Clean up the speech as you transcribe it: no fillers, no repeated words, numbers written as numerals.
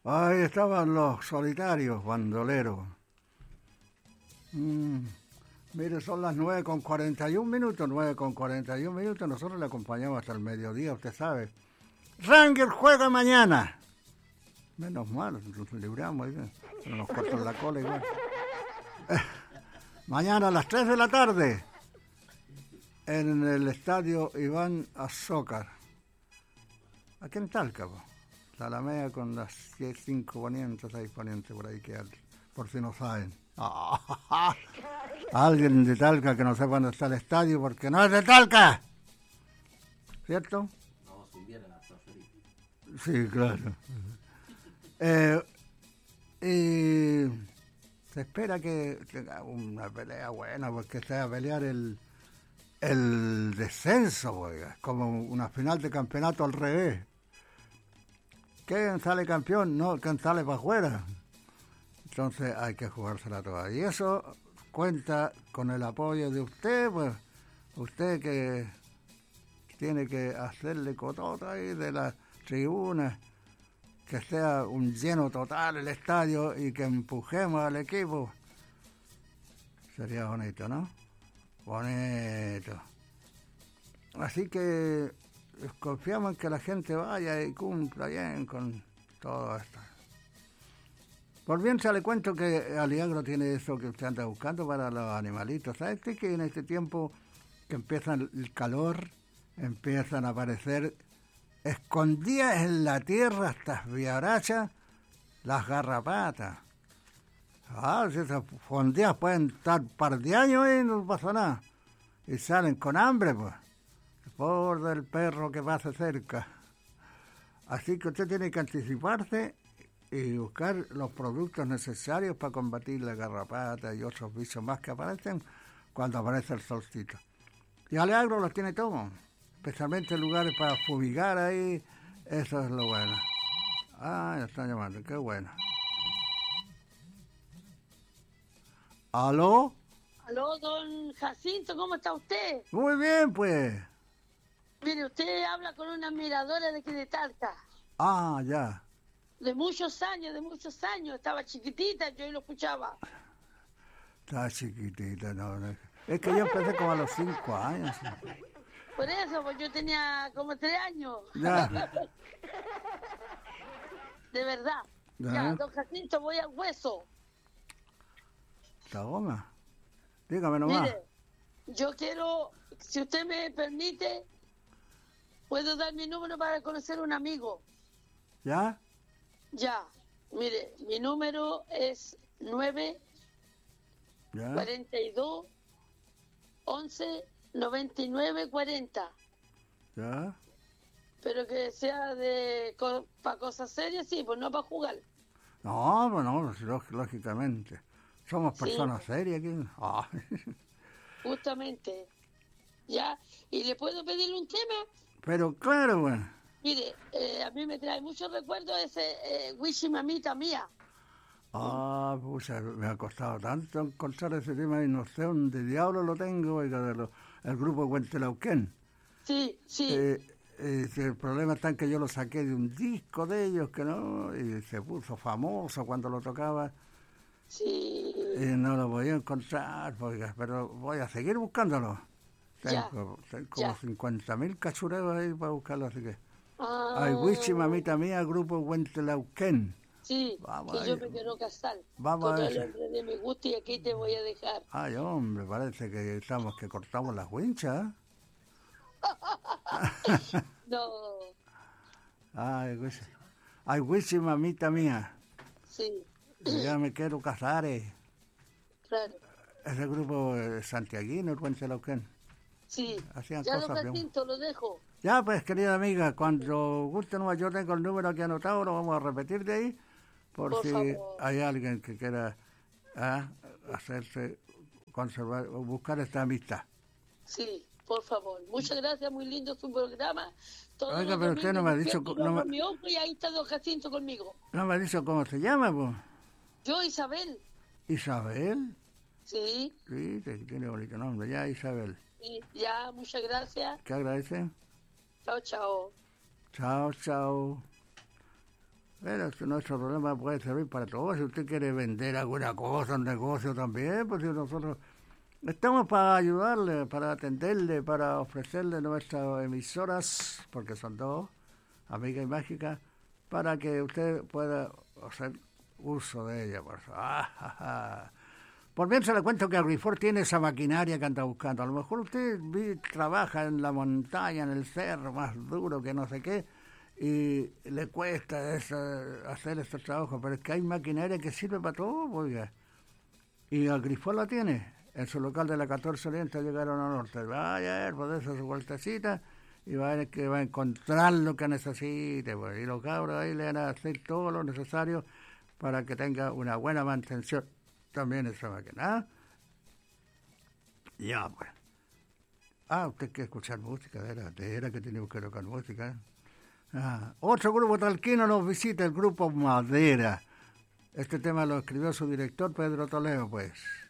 Ahí estaban los solitarios, bandoleros. Mire, son las 9:41, 9:41. Nosotros le acompañamos hasta el mediodía, usted sabe. Rangers juega mañana. Menos mal, nos libramos, pero nos cortan la cola igual. Mañana a las 3 de la tarde, en el estadio Iván Azócar. Aquí en Talca, la Alameda con las 5 ponientes, 6 ponientes por ahí que por si no saben. Alguien de Talca que no sepa dónde está el estadio porque no es de Talca. ¿Cierto? No, si viene la transferida. Sí, claro. Y se espera que tenga una pelea buena porque se va a pelear el descenso, oiga. Es como una final de campeonato al revés. ¿Quién sale campeón? No, ¿quién sale para afuera? Entonces hay que jugársela toda. Y eso cuenta con el apoyo de usted, pues usted que tiene que hacerle cotota ahí de las tribunas, que sea un lleno total el estadio y que empujemos al equipo. Sería bonito, ¿no? Bonito. Así que confiamos en que la gente vaya y cumpla bien con todo esto. Por bien se le cuento que Aliagro tiene eso que usted anda buscando para los animalitos. ¿Sabe usted que en este tiempo que empieza el calor, empiezan a aparecer escondidas en la tierra estas viarachas, las garrapatas? Si esas fondeadas pueden estar un par de años y no pasa nada. Y salen con hambre, pues. Por del perro que pase cerca. Así que usted tiene que anticiparse y buscar los productos necesarios para combatir la garrapata y otros bichos más que aparecen cuando aparece el solcito. Y Aliagro los tiene todos, especialmente lugares para fumigar ahí, eso es lo bueno. Ya están llamando, qué bueno. ¿Aló? Aló, don Jacinto, ¿cómo está usted? Muy bien, pues. Mire, usted habla con una admiradora de aquí de Talca. Ya. De muchos años. Estaba chiquitita, yo lo escuchaba. Está chiquitita, no. Es que yo empecé como a los 5 años. Por eso, pues yo tenía como 3 años. Ya. De verdad. Ya, don Jacinto, voy al hueso. ¿Está goma? Dígame nomás. Mire, yo quiero, si usted me permite, puedo dar mi número para conocer a un amigo. ¿Ya? Ya, mire, mi número es 9 ¿Ya? 42 11 99 40. ¿Ya? Pero que sea para cosas serias, sí, pues no para jugar. No, bueno, lógicamente. Somos personas serias aquí. Justamente. Ya, y le puedo pedir un tema. Pero claro, bueno. Mire, a mí me trae muchos recuerdos ese Wishi Mamita Mía. Pucha, me ha costado tanto encontrar ese tema y no sé dónde diablo lo tengo, oiga, el grupo Huentelauquén. Sí. El problema está en que yo lo saqué de un disco de ellos, que no, y se puso famoso cuando lo tocaba. Sí. Y no lo voy a encontrar, oiga, pero voy a seguir buscándolo. Tengo como 50.000 cachureos ahí para buscarlo, así que... Ay, Wichi, mamita mía, grupo Huentelauquén. Sí, vamos que ahí. yo me quiero casar. Vamos con a el ese. hombre de mi gusto y aquí te voy a dejar. Ay, hombre, parece que que cortamos las winchas. No. Ay, Wichi, mamita mía. Sí. Ya me quiero casar. Claro. Ese grupo santiaguino, el Huentelauquén. Sí. Hacían Ya cosas lo Jacinto, lo dejo. Ya, pues, querida amiga, cuando guste, yo tengo el número aquí anotado, lo vamos a repetir de ahí, por si favor. hay alguien que quiera hacerse conservar o buscar esta amistad. Sí, por favor. Muchas gracias, muy lindo su programa. Oiga, pero usted no me ha dicho... Y ahí está don Jacinto conmigo. No me ha dicho cómo se llama, pues. Yo, Isabel. ¿Isabel? Sí. Sí, tiene bonito nombre, ya, Isabel. Sí, ya, muchas gracias. ¿Qué agradece? Chao, chao. Chao, chao. Pero nuestro problema puede servir para todo. Si usted quiere vender alguna cosa, un negocio también, pues si nosotros estamos para ayudarle, para atenderle, para ofrecerle nuestras emisoras, porque son dos, Amiga y Mágica, para que usted pueda hacer uso de ella. Por bien se le cuento que Agrifort tiene esa maquinaria que anda buscando. A lo mejor usted trabaja en la montaña, en el cerro más duro que no sé qué, y le cuesta hacer ese trabajo, pero es que hay maquinaria que sirve para todo, oiga. Y Agrifort la tiene. En su local de la 14 Oriente llegaron a Norte. Vaya a ver, puede hacer su vueltecita y va a ver que va a encontrar lo que necesite. Pues. Y los cabros ahí le van a hacer todo lo necesario para que tenga una buena mantención también esa máquina. Ya, pues. Usted quiere escuchar música, era que tenemos que tocar música. Otro grupo talquino nos visita, el grupo Madera. Este tema lo escribió su director Pedro Toledo, pues.